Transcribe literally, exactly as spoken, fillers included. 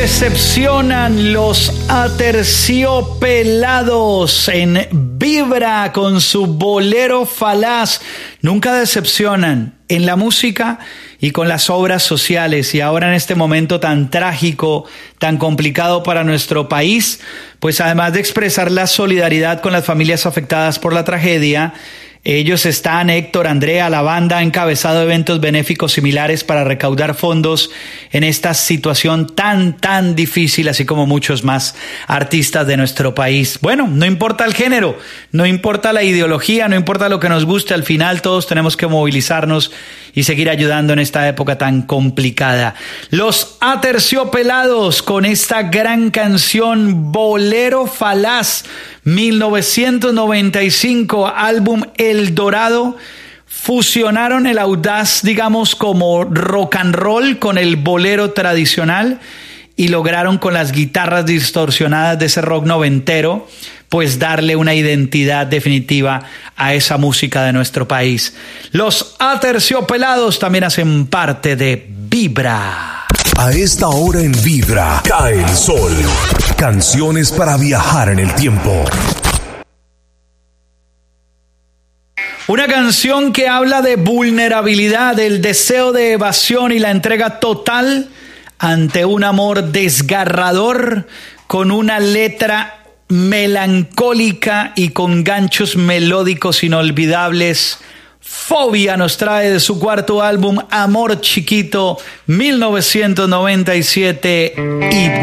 decepcionan los Aterciopelados en Vibra con su bolero falaz. Nunca decepcionan en la música y con las obras sociales. Y ahora en este momento tan trágico, tan complicado para nuestro país, pues además de expresar la solidaridad con las familias afectadas por la tragedia, ellos están, Héctor, Andrea, la banda ha encabezado eventos benéficos similares para recaudar fondos en esta situación tan, tan difícil, así como muchos más artistas de nuestro país. Bueno, no importa el género, no importa la ideología, no importa lo que nos guste, al final todos tenemos que movilizarnos y seguir ayudando en esta época tan complicada. Los Aterciopelados con esta gran canción Bolero Falaz, mil novecientos noventa y cinco, álbum El Dorado, fusionaron el audaz, digamos, como rock and roll con el bolero tradicional y lograron con las guitarras distorsionadas de ese rock noventero, pues darle una identidad definitiva a esa música de nuestro país. Los Aterciopelados también hacen parte de Vibra. A esta hora en Vibra, cae el sol. Canciones para viajar en el tiempo. Una canción que habla de vulnerabilidad, el deseo de evasión y la entrega total ante un amor desgarrador, con una letra melancólica y con ganchos melódicos inolvidables. Fobia nos trae de su cuarto álbum Amor Chiquito, mil novecientos noventa y siete, y